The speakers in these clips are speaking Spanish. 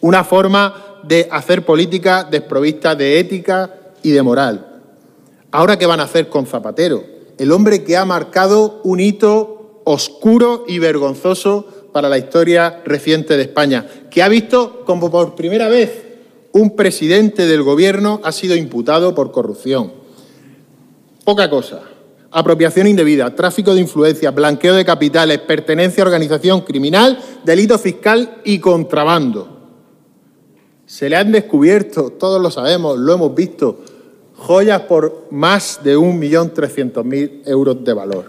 una forma de hacer política desprovista de ética y de moral. ¿Ahora qué van a hacer con Zapatero? El hombre que ha marcado un hito oscuro y vergonzoso para la historia reciente de España, que ha visto como por primera vez un presidente del Gobierno ha sido imputado por corrupción. Poca cosa. Apropiación indebida, tráfico de influencias, blanqueo de capitales, pertenencia a organización criminal, delito fiscal y contrabando. Se le han descubierto, todos lo sabemos, lo hemos visto, joyas por más de 1.300.000 euros de valor.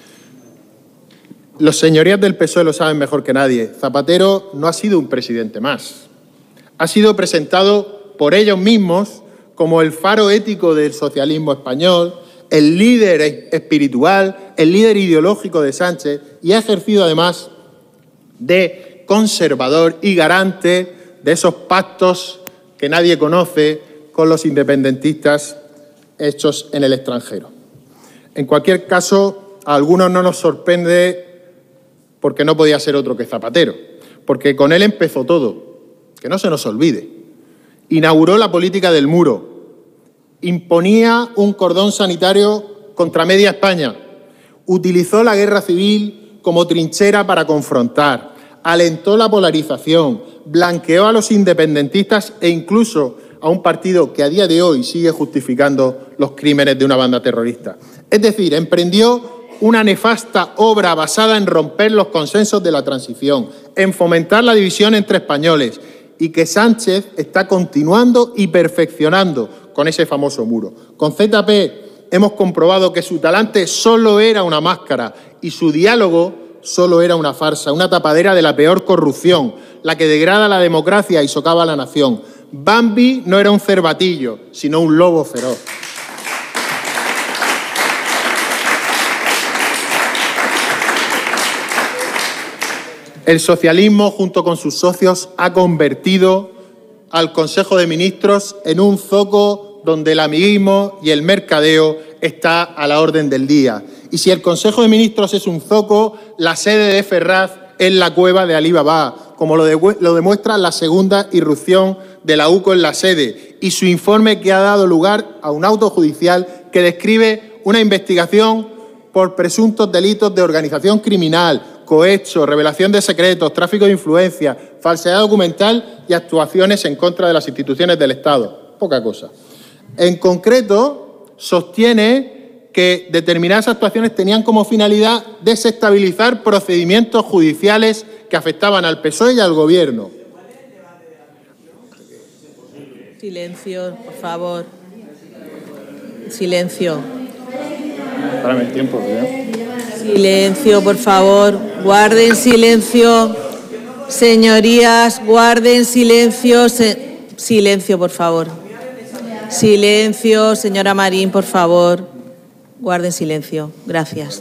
Los señorías del PSOE lo saben mejor que nadie. Zapatero no ha sido un presidente más. Ha sido presentado por ellos mismos como el faro ético del socialismo español, el líder espiritual, el líder ideológico de Sánchez, y ha ejercido además de conservador y garante de esos pactos que nadie conoce con los independentistas hechos en el extranjero. En cualquier caso, a algunos no nos sorprende porque no podía ser otro que Zapatero, porque con él empezó todo, que no se nos olvide. Inauguró la política del muro, imponía un cordón sanitario contra media España, utilizó la guerra civil como trinchera para confrontar, alentó la polarización, blanqueó a los independentistas e incluso a un partido que a día de hoy sigue justificando los crímenes de una banda terrorista. Es decir, emprendió una nefasta obra basada en romper los consensos de la transición, en fomentar la división entre españoles, y que Sánchez está continuando y perfeccionando con ese famoso muro. Con ZP hemos comprobado que su talante solo era una máscara y su diálogo solo era una farsa, una tapadera de la peor corrupción, la que degrada la democracia y socava a la nación. Bambi no era un cervatillo, sino un lobo feroz. El socialismo, junto con sus socios, ha convertido al Consejo de Ministros en un zoco donde el amiguismo y el mercadeo está a la orden del día. Y si el Consejo de Ministros es un zoco, la sede de Ferraz es la cueva de Alí Baba, como lo demuestra la segunda irrupción de la UCO en la sede y su informe, que ha dado lugar a un auto judicial que describe una investigación por presuntos delitos de organización criminal, cohecho, revelación de secretos, tráfico de influencias, falsedad documental y actuaciones en contra de las instituciones del Estado. Poca cosa. En concreto, sostiene que determinadas actuaciones tenían como finalidad desestabilizar procedimientos judiciales que afectaban al PSOE y al Gobierno. Silencio, por favor. Silencio. Párame el tiempo, ¿verdad? Silencio, por favor. Guarden silencio. Señorías, guarden silencio. Silencio, por favor. Silencio, señora Marín, por favor. Guarden silencio. Gracias.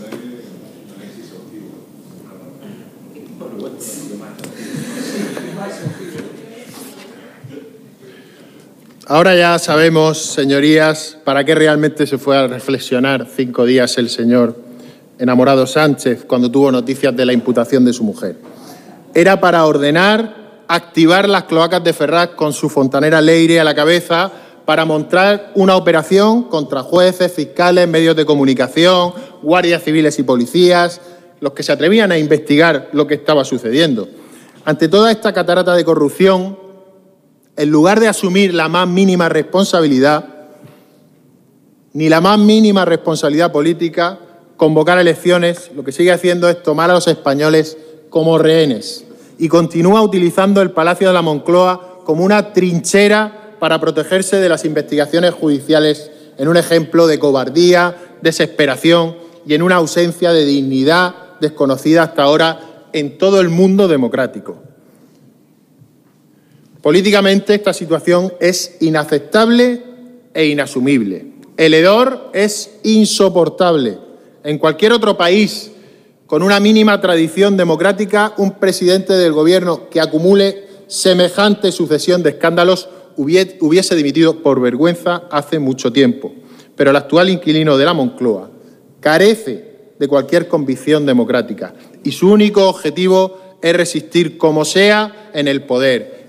Ahora ya sabemos, señorías, para qué realmente se fue a reflexionar 5 días el señor enamorado Sánchez cuando tuvo noticias de la imputación de su mujer. Era para ordenar activar las cloacas de Ferraz con su fontanera Leire a la cabeza para montar una operación contra jueces, fiscales, medios de comunicación, guardias civiles y policías, los que se atrevían a investigar lo que estaba sucediendo. Ante toda esta catarata de corrupción, en lugar de asumir la más mínima responsabilidad, ni la más mínima responsabilidad política, convocar elecciones, lo que sigue haciendo es tomar a los españoles como rehenes y continúa utilizando el Palacio de la Moncloa como una trinchera para protegerse de las investigaciones judiciales, en un ejemplo de cobardía, desesperación y en una ausencia de dignidad desconocida hasta ahora en todo el mundo democrático. Políticamente, esta situación es inaceptable e inasumible. El hedor es insoportable. En cualquier otro país con una mínima tradición democrática, un presidente del Gobierno que acumule semejante sucesión de escándalos hubiese dimitido por vergüenza hace mucho tiempo. Pero el actual inquilino de la Moncloa carece de cualquier convicción democrática y su único objetivo es resistir como sea en el poder.